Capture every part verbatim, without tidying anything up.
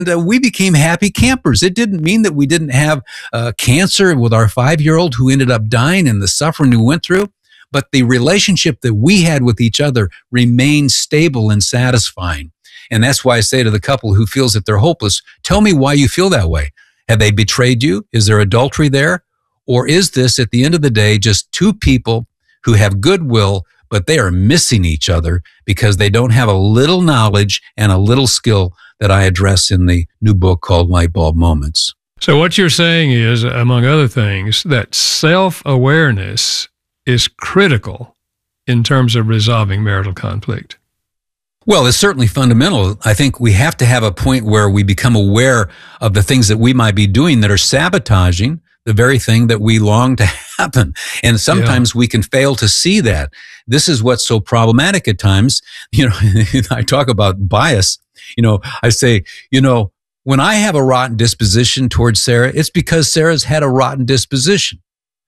uh, we became happy campers. It didn't mean that we didn't have uh, cancer with our five-year-old who ended up dying and the suffering we went through. But the relationship that we had with each other remained stable and satisfying. And that's why I say to the couple who feels that they're hopeless, tell me why you feel that way. Have they betrayed you? Is there adultery there? Or is this, at the end of the day, just two people who have goodwill, but they are missing each other because they don't have a little knowledge and a little skill that I address in the new book called Light Bulb Moments? So what you're saying is, among other things, that self-awareness is critical in terms of resolving marital conflict. Well, it's certainly fundamental. I think we have to have a point where we become aware of the things that we might be doing that are sabotaging the very thing that we long to happen. And sometimes yeah. we can fail to see that. This is what's so problematic at times. You know, I talk about bias. You know, I say, you know, when I have a rotten disposition towards Sarah, it's because Sarah's had a rotten disposition.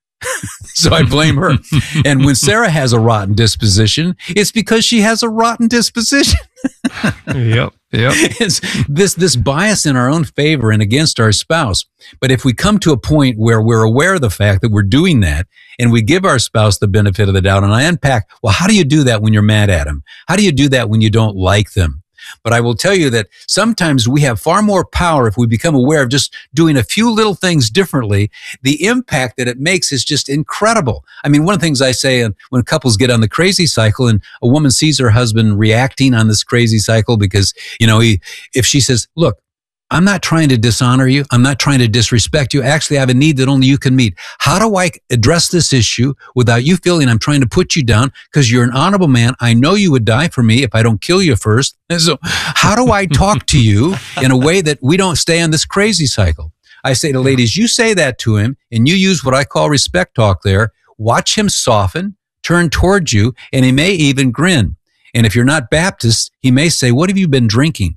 So I blame her. And when Sarah has a rotten disposition, it's because she has a rotten disposition. Yep. Yep. It's this, this bias in our own favor and against our spouse. But if we come to a point where we're aware of the fact that we're doing that and we give our spouse the benefit of the doubt, and I unpack, well, how do you do that when you're mad at them? How do you do that when you don't like them? But I will tell you that sometimes we have far more power if we become aware of just doing a few little things differently. The impact that it makes is just incredible. I mean, one of the things I say when couples get on the crazy cycle and a woman sees her husband reacting on this crazy cycle because, you know, he, if she says, look, I'm not trying to dishonor you. I'm not trying to disrespect you. Actually, I have a need that only you can meet. How do I address this issue without you feeling I'm trying to put you down? Because you're an honorable man. I know you would die for me if I don't kill you first. And so how do I talk to you in a way that we don't stay on this crazy cycle? I say to ladies, you say that to him and you use what I call respect talk there. Watch him soften, turn towards you, and he may even grin. And if you're not Baptist, he may say, what have you been drinking?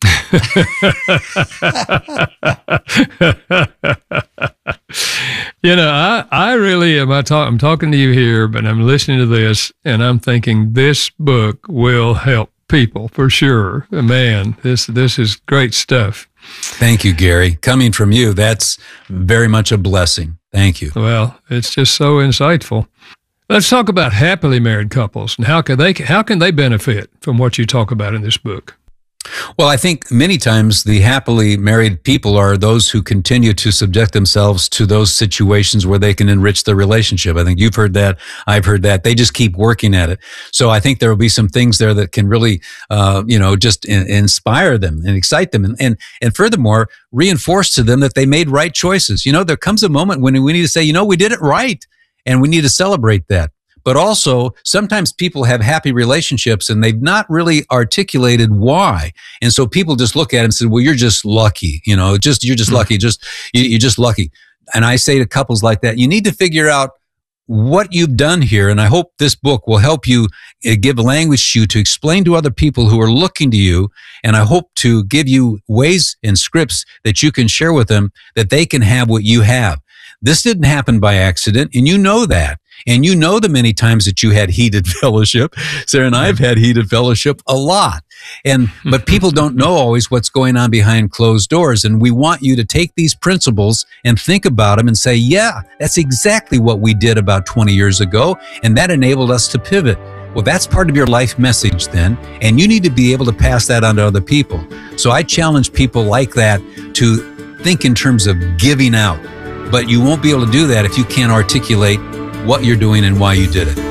You know, I, I really am. I talk, I'm talking to you here, but I'm listening to this and I'm thinking this book will help people for sure. Man, this, this is great stuff. Thank you, Gary. Coming from you, that's very much a blessing. Thank you. Well, it's just so insightful. Let's talk about happily married couples and how can they, how can they benefit from what you talk about in this book? Well, I think many times the happily married people are those who continue to subject themselves to those situations where they can enrich their relationship. I think you've heard that. I've heard that. They just keep working at it. So I think there will be some things there that can really, uh, you know, just in, inspire them and excite them. And, and, and furthermore, reinforce to them that they made right choices. You know, there comes a moment when we need to say, you know, we did it right. And we need to celebrate that. But also, sometimes people have happy relationships and they've not really articulated why. And so people just look at it and say, well, you're just lucky. You know, just, you're just lucky. Just, you, you're just lucky. And I say to couples like that, you need to figure out what you've done here. And I hope this book will help you give language to you to explain to other people who are looking to you. And I hope to give you ways and scripts that you can share with them that they can have what you have. This didn't happen by accident, and you know that. And you know the many times that you had heated fellowship. Sarah and I have had heated fellowship a lot. And, but people don't know always what's going on behind closed doors. And we want you to take these principles and think about them and say, yeah, that's exactly what we did about twenty years ago. And that enabled us to pivot. Well, that's part of your life message then. And you need to be able to pass that on to other people. So I challenge people like that to think in terms of giving out. But you won't be able to do that if you can't articulate what you're doing and why you did it.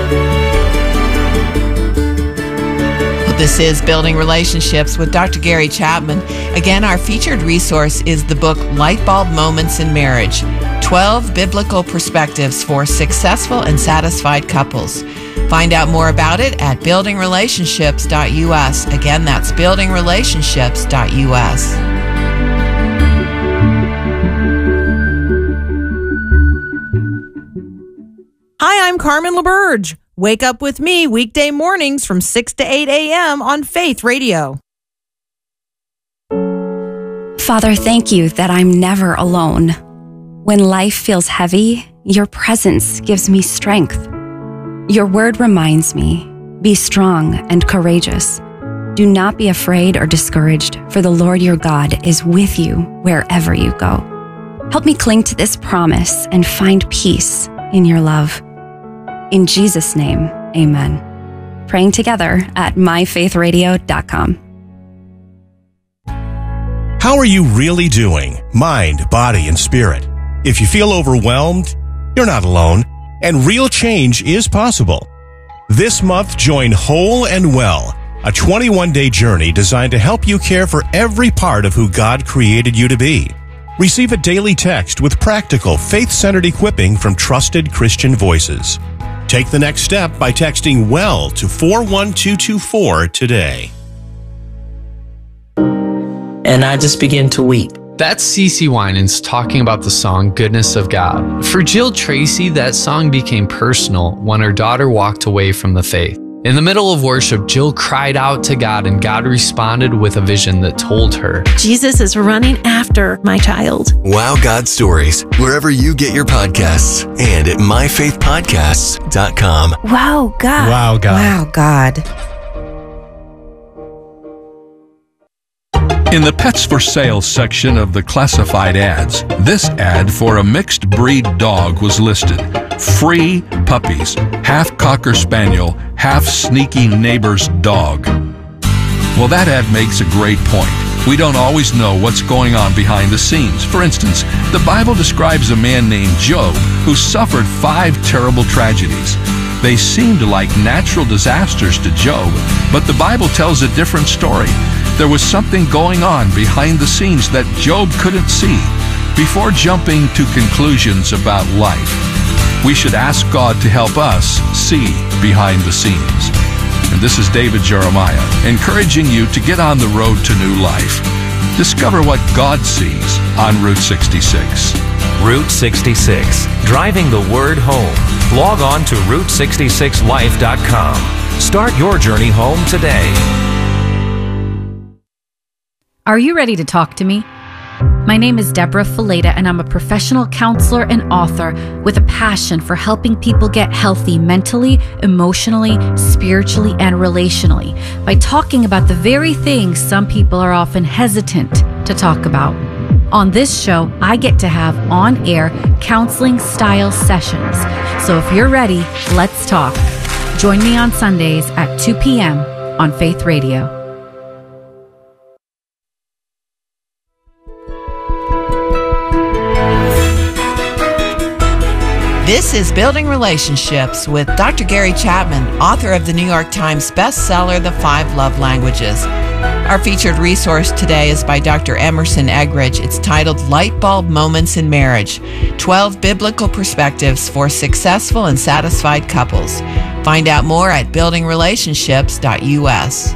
This is Building Relationships with Doctor Gary Chapman. Again, our featured resource is the book Light Bulb Moments in Marriage, twelve Biblical Perspectives for Successful and Satisfied Couples. Find out more about it at building relationships dot U S. Again, that's building relationships dot U S. Hi, I'm Carmen LaBerge. Wake up with me weekday mornings from six to eight a.m. on Faith Radio. Father, thank you that I'm never alone. When life feels heavy, your presence gives me strength. Your word reminds me, be strong and courageous. Do not be afraid or discouraged, for the Lord your God is with you wherever you go. Help me cling to this promise and find peace in your love. In Jesus' name, amen. Praying together at my faith radio dot com. How are you really doing? Mind, body, and spirit. If you feel overwhelmed, you're not alone, and real change is possible. This month, join Whole and Well, a twenty-one day journey designed to help you care for every part of who God created you to be. Receive a daily text with practical, faith-centered equipping from trusted Christian voices. Take the next step by texting WELL to four one two two four today. And I just began to weep. That's CeCe Winans talking about the song Goodness of God. For Jill Tracy, that song became personal when her daughter walked away from the faith. In the middle of worship, Jill cried out to God, and God responded with a vision that told her, Jesus is running after my child. Wow God Stories, wherever you get your podcasts, and at my faith podcasts dot com. Wow, God. Wow, God. Wow, God. In the pets for sale section of the classified ads, this ad for a mixed breed dog was listed. Free puppies, half Cocker Spaniel, half sneaky neighbor's dog. Well, that ad makes a great point. We don't always know what's going on behind the scenes. For instance, the Bible describes a man named Job who suffered five terrible tragedies. They seemed like natural disasters to Job, but the Bible tells a different story. There was something going on behind the scenes that Job couldn't see. Before jumping to conclusions about life, we should ask God to help us see behind the scenes. And this is David Jeremiah, encouraging you to get on the road to new life. Discover what God sees on Route sixty-six. Route sixty-six, driving the word home. Log on to route sixty-six life dot com. Start your journey home today. Are you ready to talk to me? My name is Deborah Fileta, and I'm a professional counselor and author with a passion for helping people get healthy mentally, emotionally, spiritually, and relationally by talking about the very things some people are often hesitant to talk about. On this show, I get to have on-air counseling-style sessions. So if you're ready, let's talk. Join me on Sundays at two p.m. on Faith Radio. This is Building Relationships with Doctor Gary Chapman, author of the New York Times bestseller, The Five Love Languages. Our featured resource today is by Doctor Emerson Eggridge. It's titled Light Bulb Moments in Marriage, twelve Biblical Perspectives for Successful and Satisfied Couples. Find out more at building relationships dot u s.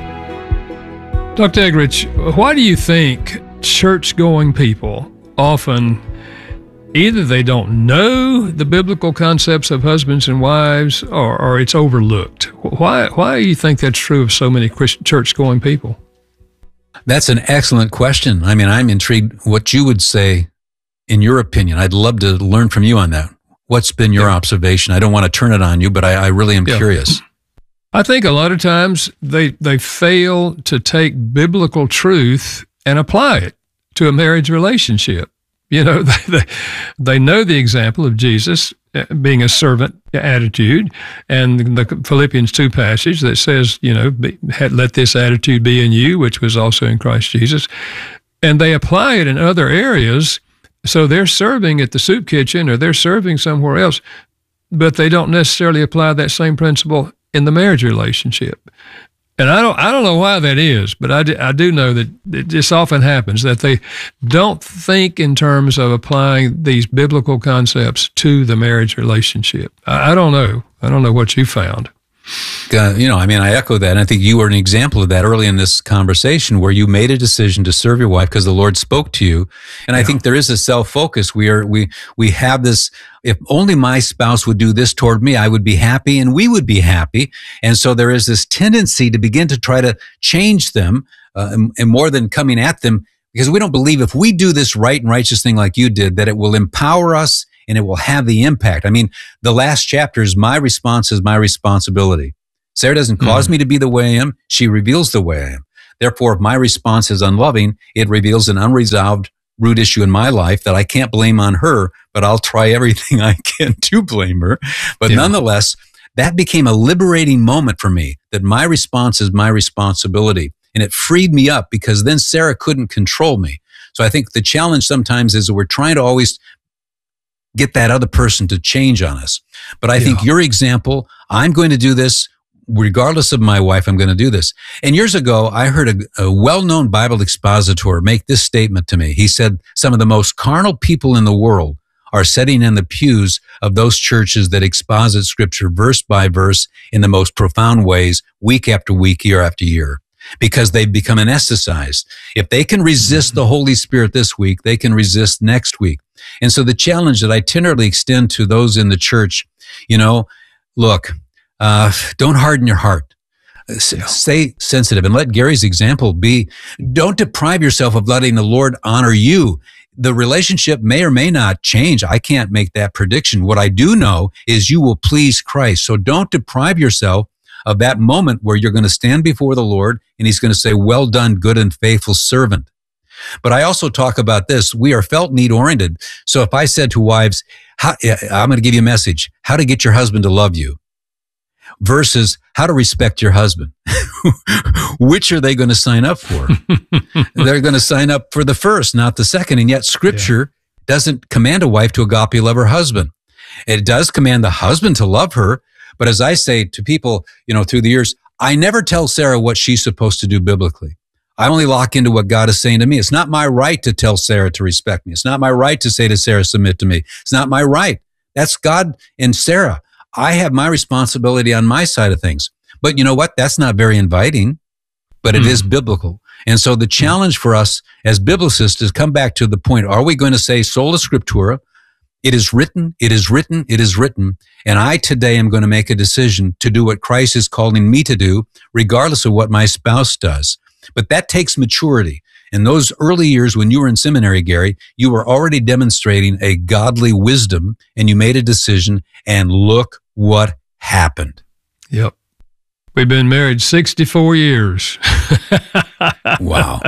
Doctor Eggridge, why do you think church-going people often either they don't know the biblical concepts of husbands and wives, or, or it's overlooked? Why Why do you think that's true of so many Christian church-going people? That's an excellent question. I mean, I'm intrigued what you would say in your opinion. I'd love to learn from you on that. What's been your yeah. observation? I don't want to turn it on you, but I, I really am yeah. curious. I think a lot of times they, they fail to take biblical truth and apply it to a marriage relationship. You know, they, they, they know the example of Jesus being a servant attitude, and the Philippians two passage that says, you know, be, let this attitude be in you, which was also in Christ Jesus. And they apply it in other areas. So they're serving at the soup kitchen or they're serving somewhere else, but they don't necessarily apply that same principle in the marriage relationship. And I don't, I don't know why that is, but I do, I do know that it just often happens that they don't think in terms of applying these biblical concepts to the marriage relationship. I, I don't know. I don't know what you found. Uh, you know, I mean, I echo that. And I think you were an example of that early in this conversation where you made a decision to serve your wife because the Lord spoke to you. And yeah. I think there is a self-focus. We are, we, we have this, if only my spouse would do this toward me, I would be happy and we would be happy. And so there is this tendency to begin to try to change them, uh, and, and more than coming at them, because we don't believe if we do this right and righteous thing like you did, that it will empower us and it will have the impact. I mean, the last chapter is my response is my responsibility. Sarah doesn't cause mm. me to be the way I am. She reveals the way I am. Therefore, if my response is unloving, it reveals an unresolved root issue in my life that I can't blame on her, but I'll try everything I can to blame her. But yeah. nonetheless, that became a liberating moment for me, that my response is my responsibility. And it freed me up because then Sarah couldn't control me. So I think the challenge sometimes is that we're trying to always get that other person to change on us. But I yeah. think your example, I'm going to do this regardless of my wife, I'm going to do this. And years ago, I heard a, a well-known Bible expositor make this statement to me. He said, some of the most carnal people in the world are sitting in the pews of those churches that exposit Scripture verse by verse in the most profound ways, week after week, year after year, because they've become anesthetized. If they can resist the Holy Spirit this week, they can resist next week. And so the challenge that I tenderly extend to those in the church, you know, look, uh, don't harden your heart. Stay sensitive and let Gary's example be, don't deprive yourself of letting the Lord honor you. The relationship may or may not change. I can't make that prediction. What I do know is you will please Christ. So don't deprive yourself of that moment where you're going to stand before the Lord and he's going to say, well done, good and faithful servant. But I also talk about this. We are felt need oriented. So if I said to wives, how, I'm going to give you a message, how to get your husband to love you versus how to respect your husband. Which are they going to sign up for? They're going to sign up for the first, not the second. And yet Scripture yeah. doesn't command a wife to agape love her husband. It does command the husband to love her. But as I say to people, you know, through the years, I never tell Sarah what she's supposed to do biblically. I only lock into what God is saying to me. It's not my right to tell Sarah to respect me. It's not my right to say to Sarah, submit to me. It's not my right. That's God and Sarah. I have my responsibility on my side of things. But you know what? That's not very inviting, but it mm. is biblical. And so the challenge for us as biblicists is come back to the point, are we going to say sola scriptura? It is written, it is written, it is written. And I today am going to make a decision to do what Christ is calling me to do, regardless of what my spouse does. But that takes maturity. In those early years when you were in seminary, Gary, you were already demonstrating a godly wisdom and you made a decision, and look what happened. Yep. We've been married sixty-four years. Wow.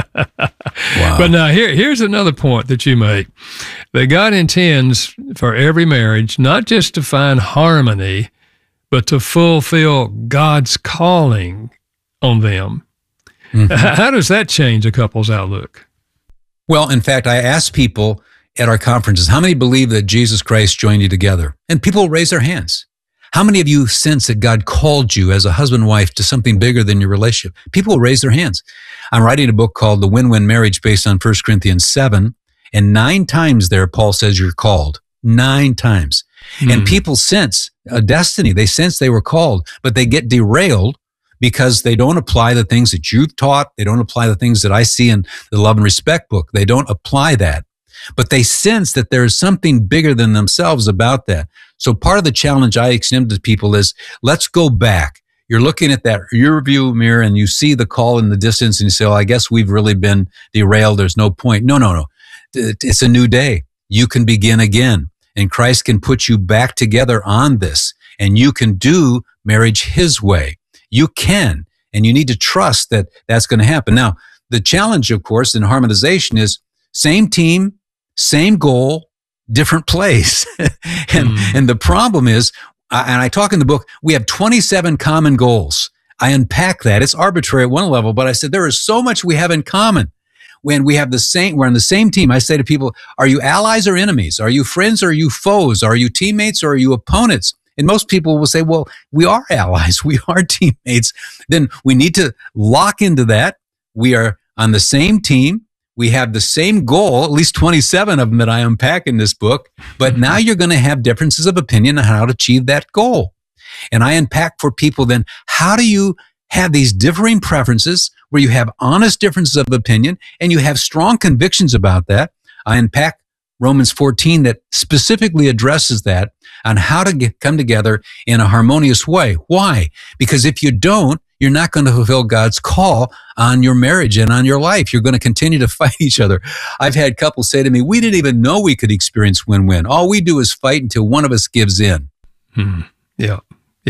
Wow. But now here, here's another point that you make, that God intends for every marriage, not just to find harmony, but to fulfill God's calling on them. Mm-hmm. How does that change a couple's outlook? Well, in fact, I ask people at our conferences, how many believe that Jesus Christ joined you together? And people raise their hands. How many of you sense that God called you as a husband and wife to something bigger than your relationship? People will raise their hands. I'm writing a book called The Win-Win Marriage based on First Corinthians seven. And nine times there, Paul says you're called. Nine times. Mm. And people sense a destiny. They sense they were called, but they get derailed because they don't apply the things that you've taught. They don't apply the things that I see in the Love and Respect book. They don't apply that. But they sense that there is something bigger than themselves about that. So part of the challenge I extend to people is, let's go back. You're looking at that rear view mirror and you see the call in the distance and you say, oh, I guess we've really been derailed. There's no point. No, no, no. It's a new day. You can begin again. And Christ can put you back together on this. And you can do marriage His way. You can. And you need to trust that that's going to happen. Now, the challenge, of course, in harmonization is same team, same goal, different place. and, mm. and the problem is, and I talk in the book, we have twenty-seven common goals. I unpack that. It's arbitrary at one level, but I said there is so much we have in common. When we have the same, we're on the same team. I say to people, are you allies or enemies? Are you friends or are you foes? Are you teammates or are you opponents? And most people will say, well, we are allies. We are teammates. Then we need to lock into that. We are on the same team. We have the same goal, at least twenty-seven of them that I unpack in this book. But now you're going to have differences of opinion on how to achieve that goal. And I unpack for people then, how do you have these differing preferences where you have honest differences of opinion and you have strong convictions about that? I unpack Romans fourteen that specifically addresses that on how to get, come together in a harmonious way. Why? Because if you don't, you're not going to fulfill God's call on your marriage and on your life. You're going to continue to fight each other. I've had couples say to me, we didn't even know we could experience win-win. All we do is fight until one of us gives in. Hmm. Yeah. Yeah.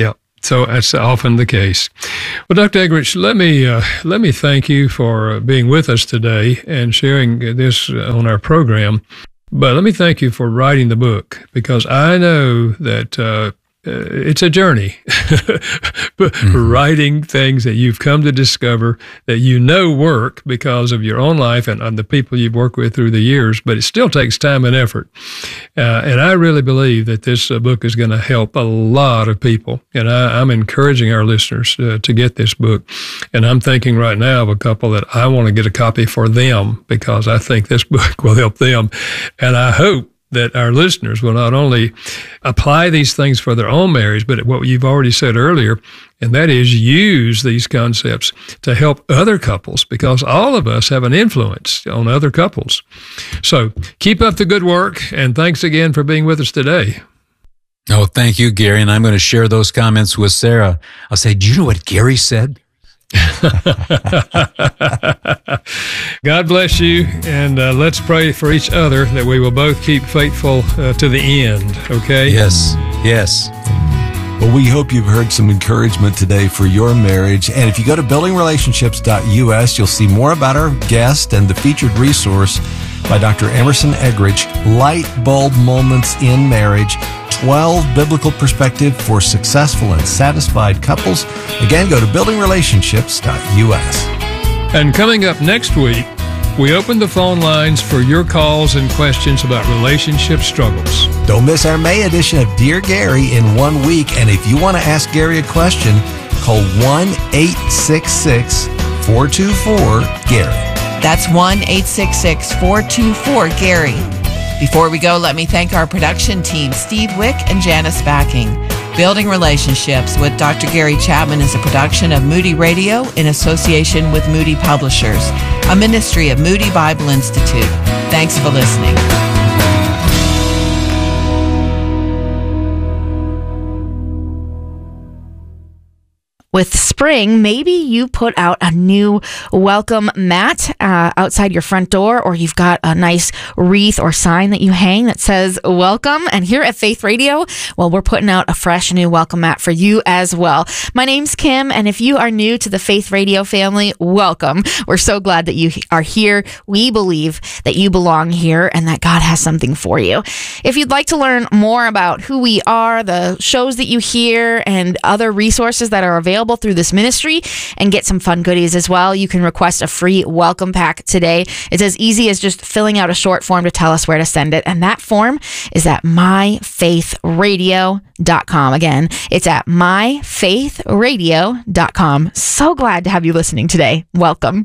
So that's often the case. Well, Doctor Eggerichs, let me uh, let me thank you for being with us today and sharing this on our program. But let me thank you for writing the book, because I know that uh, it's a journey. But mm-hmm. writing things that you've come to discover that you know work because of your own life and, and the people you've worked with through the years, but it still takes time and effort. Uh, and I really believe that this uh, book is going to help a lot of people. And I, I'm encouraging our listeners uh, to get this book. And I'm thinking right now of a couple that I want to get a copy for them, because I think this book will help them. And I hope that our listeners will not only apply these things for their own marriage, but what you've already said earlier, and that is use these concepts to help other couples, because all of us have an influence on other couples. So keep up the good work, and thanks again for being with us today. Oh, thank you, Gary. And I'm going to share those comments with Sarah. I'll say, do you know what Gary said? God bless you, and uh, let's pray for each other that we will both keep faithful uh, to the end, okay? Yes, yes. Well, we hope you've heard some encouragement today for your marriage. And if you go to building relationships dot U S, you'll see more about our guest and the featured resource by Doctor Emerson Eggerich, Light Bulb Moments in Marriage, twelve Biblical Perspective for Successful and Satisfied Couples. Again, go to building relationships dot U S. And coming up next week, we open the phone lines for your calls and questions about relationship struggles. Don't miss our May edition of Dear Gary in one week. And if you want to ask Gary a question, call one eight six six, four two four, Gary. That's one eight six six, four two four, Gary. Before we go, let me thank our production team, Steve Wick and Janice Backing. Building Relationships with Doctor Gary Chapman is a production of Moody Radio in association with Moody Publishers, a ministry of Moody Bible Institute. Thanks for listening. With spring, maybe you put out a new welcome mat uh, outside your front door, or you've got a nice wreath or sign that you hang that says welcome. And here at Faith Radio, well, we're putting out a fresh new welcome mat for you as well. My name's Kim, and if you are new to the Faith Radio family, welcome. We're so glad that you are here. We believe that you belong here and that God has something for you. If you'd like to learn more about who we are, the shows that you hear, and other resources that are available through this ministry, and get some fun goodies as well, you can request a free welcome pack today. It's as easy as just filling out a short form to tell us where to send it, and that form is at my faith radio dot com. Again, it's at my faith radio dot com. So glad to have you listening today. Welcome.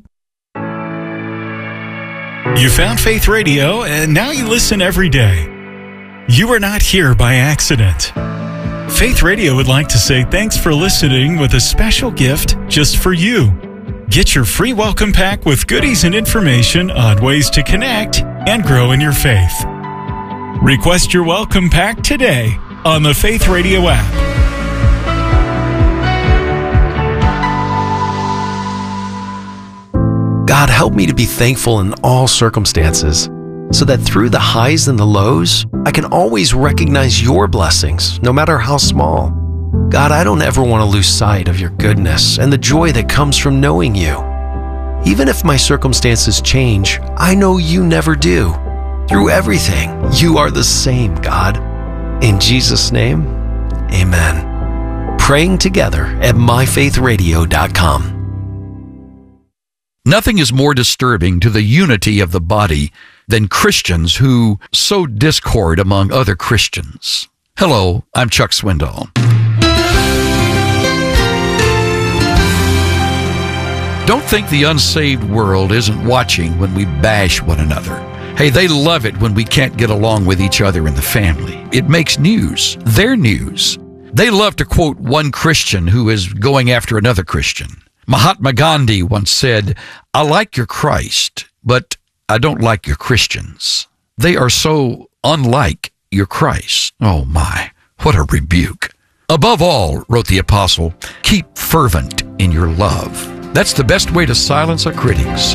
You found Faith Radio, and now you listen every day. You are not here by accident. Faith Radio would like to say thanks for listening with a special gift just for you. Get your free welcome pack with goodies and information on ways to connect and grow in your faith. Request your welcome pack today on the Faith Radio app. God, help me to be thankful in all circumstances, so that through the highs and the lows, I can always recognize your blessings, no matter how small. God, I don't ever want to lose sight of your goodness and the joy that comes from knowing you. Even if my circumstances change, I know you never do. Through everything, you are the same, God. In Jesus' name, amen. Praying together at my faith radio dot com. Nothing is more disturbing to the unity of the body than Christians who sow discord among other Christians. Hello, I'm Chuck Swindoll. Don't think the unsaved world isn't watching when we bash one another. Hey, they love it when we can't get along with each other in the family. It makes news. Their news. They love to quote one Christian who is going after another Christian. Mahatma Gandhi once said, "I like your Christ, but I don't like your Christians. They are so unlike your Christ." Oh my, what a rebuke. Above all, wrote the apostle, keep fervent in your love. That's the best way to silence our critics.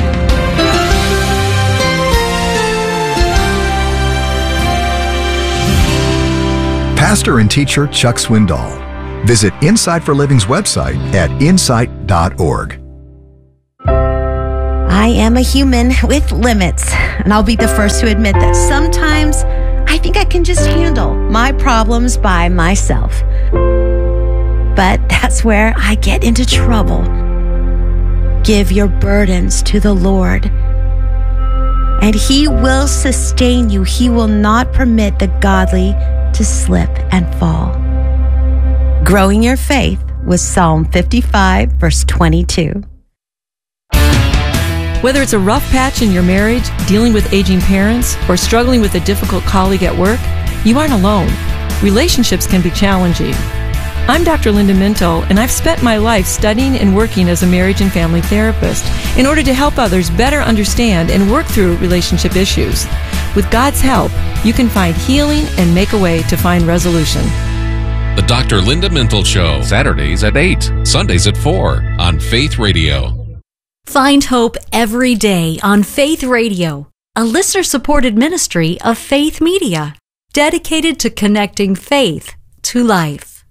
Pastor and teacher Chuck Swindoll Visit Insight for Living's website at insight dot org. I am a human with limits, and I'll be the first to admit that sometimes I think I can just handle my problems by myself. But that's where I get into trouble. Give your burdens to the Lord, and He will sustain you. He will not permit the godly to slip and fall. Growing your faith with Psalm fifty-five, verse twenty-two. Whether it's a rough patch in your marriage, dealing with aging parents, or struggling with a difficult colleague at work, you aren't alone. Relationships can be challenging. I'm Doctor Linda Minto, and I've spent my life studying and working as a marriage and family therapist in order to help others better understand and work through relationship issues. With God's help, you can find healing and make a way to find resolution. The Doctor Linda Minto Show, Saturdays at eight, Sundays at four on Faith Radio. Find hope every day on Faith Radio, a listener-supported ministry of Faith Media, dedicated to connecting faith to life.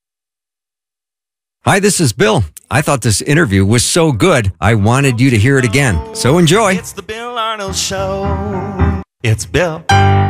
Hi, this is Bill. I thought this interview was so good, I wanted you to hear it again. So enjoy. It's the Bill Arnold Show. It's Bill